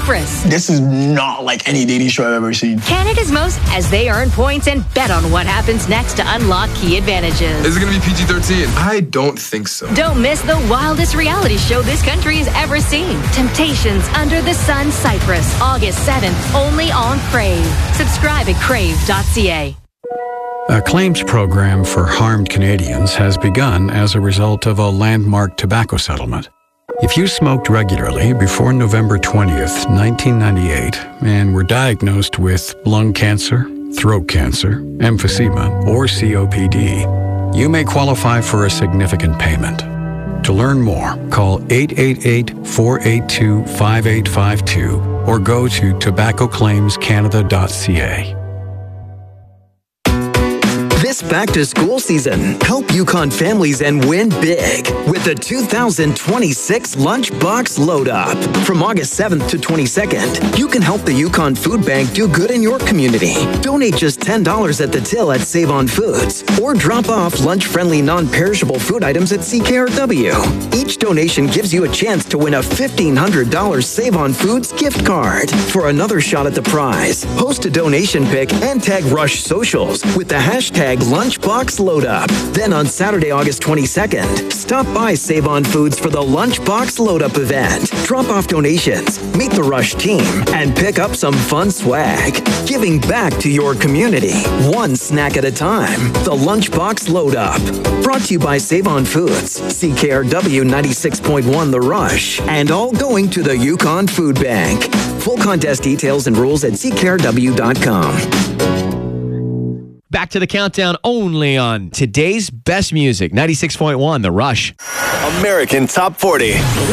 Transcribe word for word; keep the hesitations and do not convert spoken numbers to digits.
Cyprus. This is not like any dating show I've ever seen. Canada's most as they earn points and bet on what happens next to unlock key advantages. Is it going to be P G thirteen? I don't think so. Don't miss the wildest reality show this country has ever seen. Temptations Under the Sun Cyprus, August seventh, only on Crave. Subscribe at crave dot c a. A claims program for harmed Canadians has begun as a result of a landmark tobacco settlement. If you smoked regularly before November twentieth, nineteen ninety-eight, and were diagnosed with lung cancer, throat cancer, emphysema, or C O P D, you may qualify for a significant payment. To learn more, call eight eight eight, four eight two, five eight five two or go to tobacco claims canada dot c a. This back-to-school season, help Yukon families and win big with the two thousand twenty-six Lunchbox Load Up. From August seventh to twenty-second, you can help the Yukon Food Bank do good in your community. Donate just ten dollars at the till at Save On Foods, or drop off lunch-friendly, non-perishable food items at C K R W. Each donation gives you a chance to win a fifteen hundred dollars Save On Foods gift card. For another shot at the prize, post a donation pic and tag Rush Socials with the hashtag Lunchbox Load Up. Then on Saturday, August twenty-second, stop by Save On Foods for the Lunchbox Load Up event. Drop off donations, meet the Rush team, and pick up some fun swag. Giving back to your community, one snack at a time. The Lunchbox Load Up. Brought to you by Save On Foods, C K R W ninety-six point one The Rush, and all going to the Yukon Food Bank. Full contest details and rules at c k r w dot com. Back to the countdown only on today's best music, ninety-six point one The Rush. American Top forty.